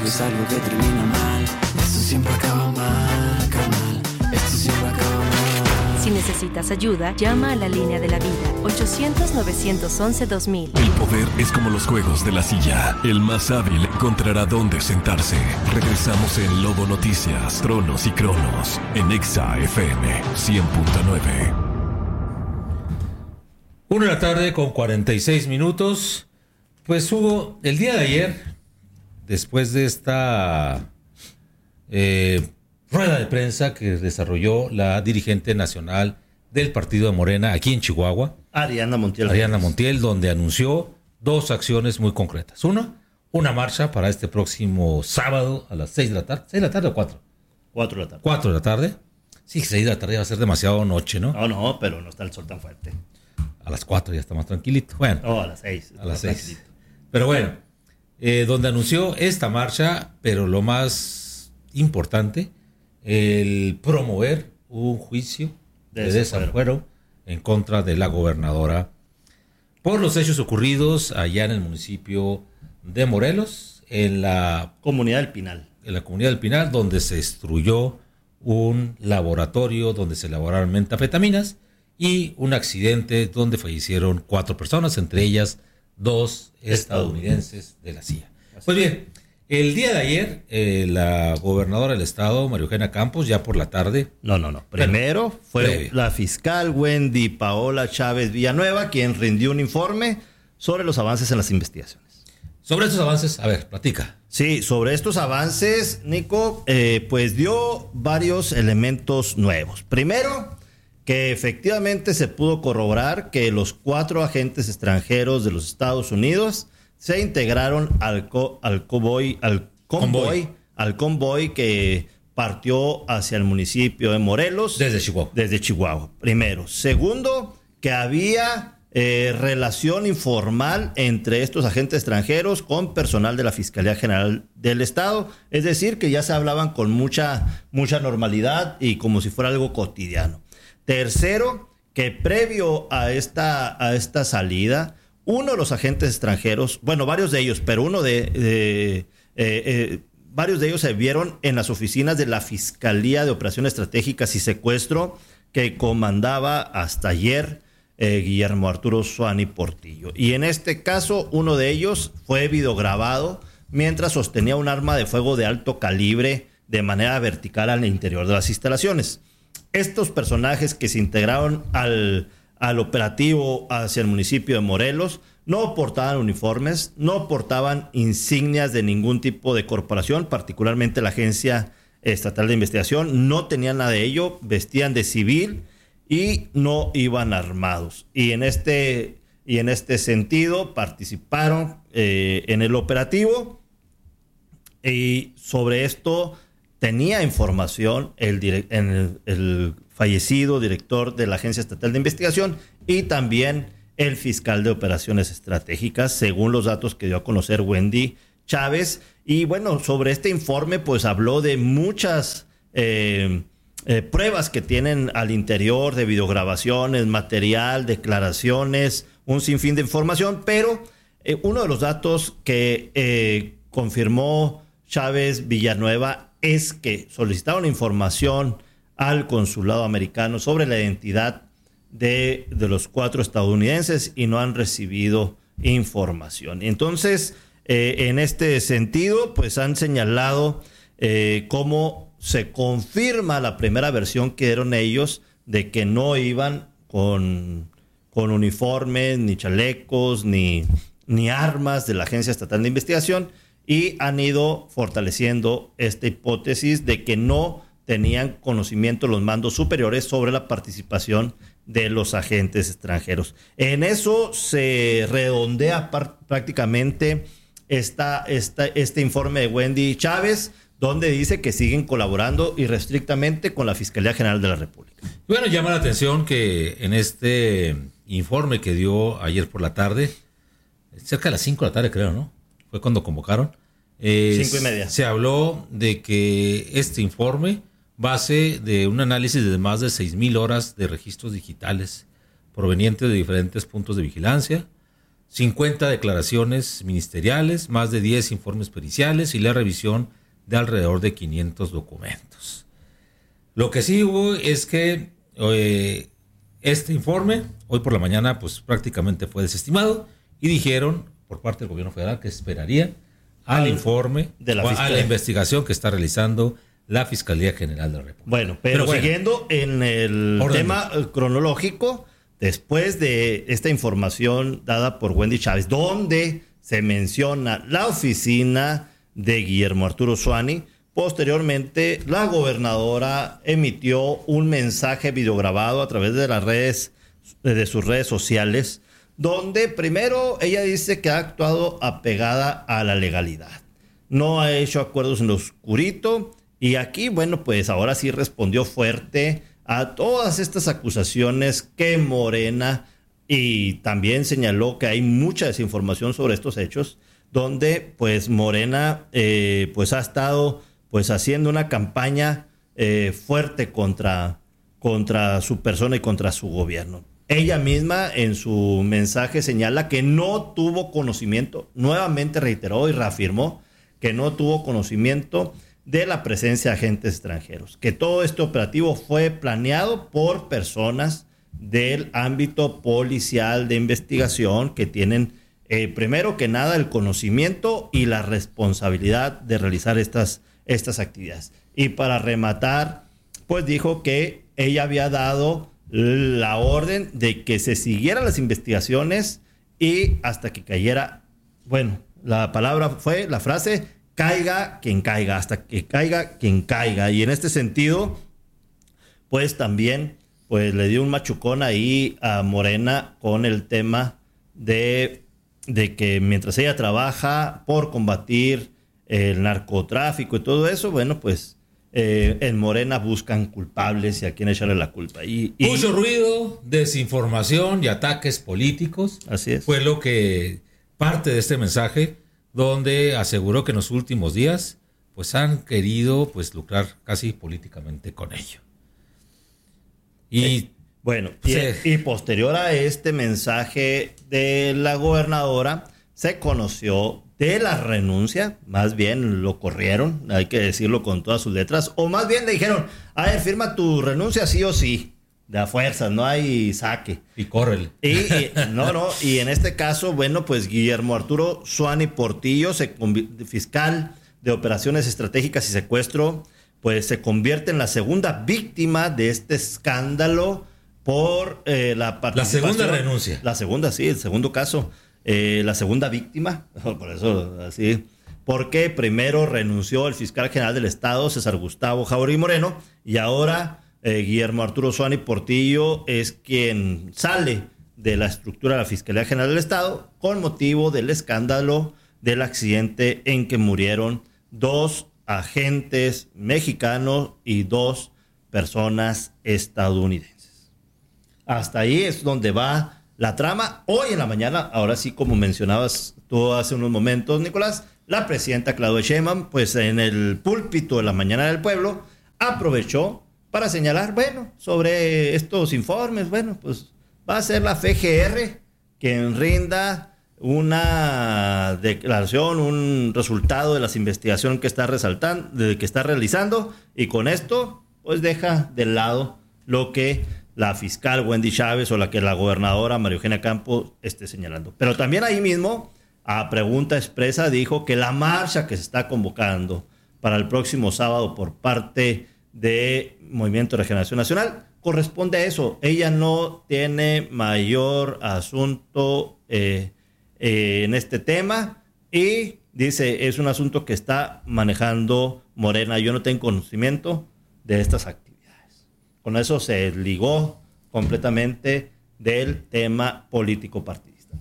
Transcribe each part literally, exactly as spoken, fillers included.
algo es algo que termina mal. Esto siempre acaba mal, carnal. Esto siempre acaba mal. Si necesitas ayuda, llama a la línea de la vida, ochocientos, novecientos once, dos mil. El poder es como los juegos de la silla. El más hábil encontrará dónde sentarse. Regresamos en Lobo Noticias, Tronos y Cronos, en Exa F M cien punto nueve. Una de la tarde con cuarenta y seis minutos. Pues hubo el día de ayer, después de esta eh, rueda de prensa que desarrolló la dirigente nacional del partido de Morena aquí en Chihuahua, Ariana Montiel. Ariana Montiel, donde anunció dos acciones muy concretas. Una, una marcha para este próximo sábado a las seis de la tarde. ¿seis de la tarde o cuatro? cuatro de la tarde. cuatro de la tarde. Sí, seis de la tarde va a ser demasiado noche, ¿no? No, no, pero no está el sol tan fuerte. A las cuatro ya está más tranquilito. Bueno. No, a las seis. A las seis. Pero bueno, eh, donde anunció esta marcha, pero lo más importante, el promover un juicio de, de desafuero en contra de la gobernadora por los hechos ocurridos allá en el municipio de Morelos, en la comunidad del Pinal. En la comunidad del Pinal, donde se destruyó un laboratorio donde se elaboraron metanfetaminas y un accidente donde fallecieron cuatro personas, entre ellas dos estadounidenses de la C I A. Pues bien, el día de ayer, eh, la gobernadora del estado, María Eugenia Campos, ya por la tarde... No, no, no. Primero bueno, fue previo. la fiscal Wendy Paola Chávez Villanueva quien rindió un informe sobre los avances en las investigaciones. Sobre estos avances, a ver, platica. Sí, sobre estos avances, Nico, eh, pues dio varios elementos nuevos. Primero, que efectivamente se pudo corroborar que los cuatro agentes extranjeros de los Estados Unidos se integraron al, co, al, convoy, al convoy, convoy, al convoy que partió hacia el municipio de Morelos. Desde Chihuahua. Desde Chihuahua, primero. Segundo, que había eh, relación informal entre estos agentes extranjeros con personal de la Fiscalía General del Estado. Es decir, que ya se hablaban con mucha, mucha normalidad y como si fuera algo cotidiano. Tercero, que previo a esta, a esta salida, uno de los agentes extranjeros, bueno, varios de ellos, pero uno de, de eh, eh, varios de ellos se vieron en las oficinas de la Fiscalía de Operaciones Estratégicas y Secuestro que comandaba hasta ayer eh, Guillermo Arturo Suani Portillo. Y en este caso, uno de ellos fue videograbado mientras sostenía un arma de fuego de alto calibre de manera vertical al interior de las instalaciones. Estos personajes que se integraron al, al operativo hacia el municipio de Morelos no portaban uniformes, no portaban insignias de ningún tipo de corporación, particularmente la Agencia Estatal de Investigación, no tenían nada de ello, vestían de civil y no iban armados. Y en este, y en este sentido participaron eh, en el operativo y sobre esto tenía información el, direct, el, el fallecido director de la Agencia Estatal de Investigación y también el fiscal de Operaciones Estratégicas, según los datos que dio a conocer Wendy Chávez. Y bueno, sobre este informe pues habló de muchas eh, eh, pruebas que tienen al interior de videograbaciones, material, declaraciones, un sinfín de información, pero eh, uno de los datos que eh, confirmó Chávez Villanueva es que solicitaron información al consulado americano sobre la identidad de, de los cuatro estadounidenses y no han recibido información. Entonces, eh, en este sentido, pues han señalado eh, cómo se confirma la primera versión que dieron ellos de que no iban con, con uniformes, ni chalecos, ni, ni armas de la Agencia Estatal de Investigación, y han ido fortaleciendo esta hipótesis de que no tenían conocimiento los mandos superiores sobre la participación de los agentes extranjeros. En eso se redondea par- prácticamente esta, esta, este informe de Wendy Chávez, donde dice que siguen colaborando irrestrictamente con la Fiscalía General de la República. Bueno, llama la atención que en este informe que dio ayer por la tarde, cerca de las cinco de la tarde creo, ¿no? Fue cuando convocaron. Eh, Cinco y media. Se habló de que este informe, base de un análisis de más de seis mil horas de registros digitales provenientes de diferentes puntos de vigilancia, cincuenta declaraciones ministeriales, más de diez informes periciales y la revisión de alrededor de quinientos documentos. Lo que sí hubo es que eh, este informe, hoy por la mañana, pues prácticamente fue desestimado y dijeron por parte del gobierno federal que esperaría al, al informe de la o a la investigación que está realizando la Fiscalía General de la República. Bueno, pero, pero bueno, siguiendo en el orden. tema cronológico, después de esta información dada por Wendy Chávez, donde se menciona la oficina de Guillermo Arturo Zuani, posteriormente la gobernadora emitió un mensaje videograbado a través de las redes, de sus redes sociales, donde primero ella dice que ha actuado apegada a la legalidad. No ha hecho acuerdos en lo oscurito y aquí, bueno, pues ahora sí respondió fuerte a todas estas acusaciones que Morena, y también señaló que hay mucha desinformación sobre estos hechos, donde pues Morena eh, pues ha estado pues haciendo una campaña eh, fuerte contra, contra su persona y contra su gobierno. Ella misma en su mensaje señala que no tuvo conocimiento, nuevamente reiteró y reafirmó que no tuvo conocimiento de la presencia de agentes extranjeros, que todo este operativo fue planeado por personas del ámbito policial de investigación que tienen eh, primero que nada el conocimiento y la responsabilidad de realizar estas, estas actividades. Y para rematar, pues dijo que ella había dado la orden de que se siguieran las investigaciones y hasta que cayera, bueno, la palabra fue, la frase, caiga quien caiga, hasta que caiga quien caiga. Y en este sentido, pues también pues le dio un machucón ahí a Morena con el tema de, de que mientras ella trabaja por combatir el narcotráfico y todo eso, bueno, pues eh, en Morena buscan culpables y a quién echarle la culpa. Y, y mucho ruido, desinformación y ataques políticos. Así es. Fue lo que parte de este mensaje, donde aseguró que en los últimos días pues han querido pues lucrar casi políticamente con ello. Y eh, bueno, pues, y, y posterior a este mensaje de la gobernadora, se conoció de la renuncia, más bien lo corrieron, hay que decirlo con todas sus letras, o más bien le dijeron, a ver, firma tu renuncia sí o sí, de a fuerzas, no hay saque. Y córrele. Y, y, no, no, y en este caso, bueno, pues Guillermo Arturo Zuani Portillo, se conv- fiscal de operaciones estratégicas y secuestro, pues se convierte en la segunda víctima de este escándalo por eh, la participación. La segunda renuncia. La segunda, sí, el segundo caso. Eh, la segunda víctima, por eso así, porque primero renunció el fiscal general del Estado, César Gustavo Jauregui Moreno, y ahora eh, Guillermo Arturo Zuani Portillo es quien sale de la estructura de la Fiscalía General del Estado con motivo del escándalo del accidente en que murieron dos agentes mexicanos y dos personas estadounidenses. Hasta ahí es donde va la trama. Hoy en la mañana, ahora sí, como mencionabas tú hace unos momentos, Nicolás, la presidenta Claudia Sheinbaum, pues en el púlpito de la mañana del pueblo, aprovechó para señalar, bueno, sobre estos informes, bueno, pues va a ser la F G R quien rinda una declaración, un resultado de las investigaciones que está resaltando, de que está realizando, y con esto, pues deja de lado lo que la fiscal Wendy Chávez o la que la gobernadora María Eugenia Campos esté señalando. Pero también ahí mismo, a pregunta expresa, dijo que la marcha que se está convocando para el próximo sábado por parte de Movimiento de Regeneración Nacional corresponde a eso. Ella no tiene mayor asunto eh, eh, en este tema y dice, es un asunto que está manejando Morena. Yo no tengo conocimiento de estas actividades. Con eso se ligó completamente del tema político partidista.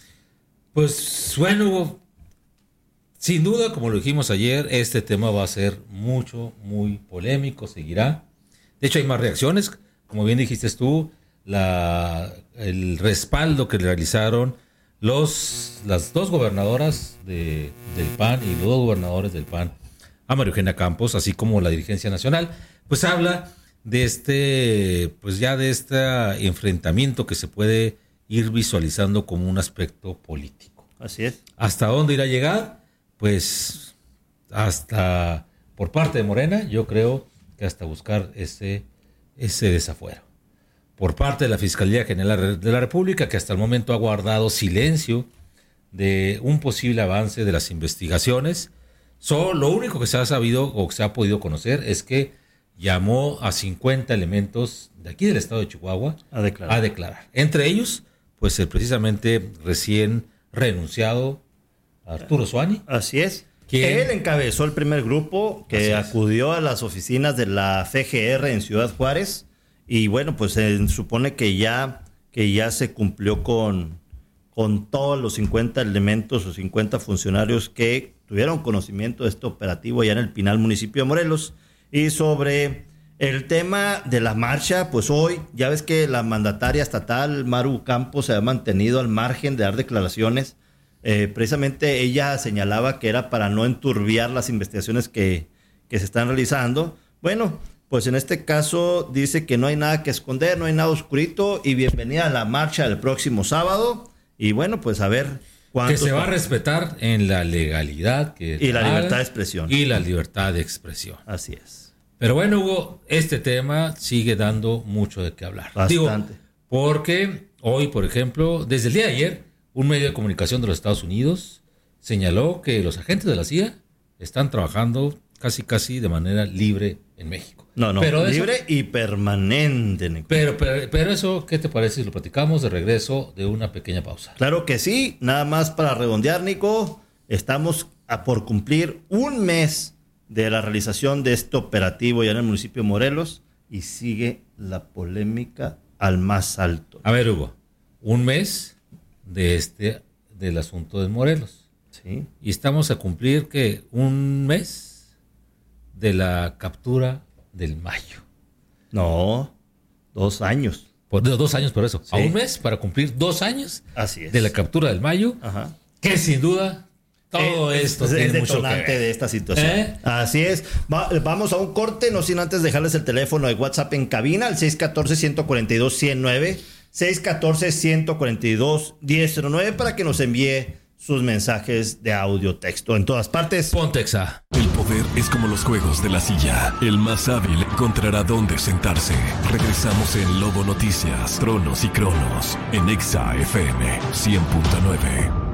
Pues bueno, sin duda, como lo dijimos ayer, este tema va a ser mucho, muy polémico, seguirá. De hecho, hay más reacciones. Como bien dijiste tú, la, el respaldo que realizaron los, las dos gobernadoras de, del P A N y los dos gobernadores del P A N a María Eugenia Campos, así como la dirigencia nacional, pues habla de este, pues ya de este enfrentamiento que se puede ir visualizando como un aspecto político. Así es. ¿Hasta dónde irá a llegar? Pues hasta, por parte de Morena, yo creo que hasta buscar ese, ese desafuero. Por parte de la Fiscalía General de la República, que hasta el momento ha guardado silencio de un posible avance de las investigaciones. Solo lo único que se ha sabido o que se ha podido conocer es que llamó a cincuenta elementos de aquí del estado de Chihuahua a declarar. A declarar. Entre ellos, pues el precisamente recién renunciado Arturo Suani. Así es. ¿Quién? Él encabezó el primer grupo que acudió a las oficinas de la F G R en Ciudad Juárez y bueno, pues se supone que ya, que ya se cumplió con, con todos los cincuenta elementos o cincuenta funcionarios que tuvieron conocimiento de este operativo allá en el Pinal, municipio de Morelos. Y sobre el tema de la marcha, pues hoy ya ves que la mandataria estatal Maru Campos se ha mantenido al margen de dar declaraciones. Eh, precisamente ella señalaba que era para no enturbiar las investigaciones que, que se están realizando. Bueno, pues en este caso dice que no hay nada que esconder, no hay nada oscurito y bienvenida a la marcha del próximo sábado. Y bueno, pues a ver que se va a respetar en la legalidad que y la libertad de expresión. Y la libertad de expresión. Así es. Pero bueno, Hugo, este tema sigue dando mucho de qué hablar. Bastante. Digo, porque hoy, por ejemplo, desde el día de ayer, un medio de comunicación de los Estados Unidos señaló que los agentes de la C I A están trabajando casi casi de manera libre en México. No, no, pero libre eso, y permanente. Pero, pero, pero eso, ¿qué te parece si lo platicamos de regreso de una pequeña pausa? Claro que sí, nada más para redondear, Nico, estamos a por cumplir un mes de la realización de este operativo ya en el municipio de Morelos y sigue la polémica al más alto. A ver, Hugo, un mes de este del asunto de Morelos. Sí. Y estamos a cumplir que un mes de la captura del Mayo. No, dos años. Por dos años por eso. Sí. A un mes para cumplir dos años. Así es. De la captura del Mayo. Ajá. Que sin duda todo eh, esto es, tiene es mucho detonante que ver. de esta situación. ¿Eh? Así es. Va, vamos a un corte, no sin antes dejarles el teléfono de WhatsApp en cabina, al seis uno cuatro, uno cuatro dos, uno cero nueve. seis uno cuatro, uno cuatro dos, uno cero nueve para que nos envíe sus mensajes de audio texto en todas partes. Pontexa. El poder es como los juegos de la silla. El más hábil encontrará dónde sentarse. Regresamos en Lobo Noticias, Tronos y Cronos en Exa F M cien punto nueve.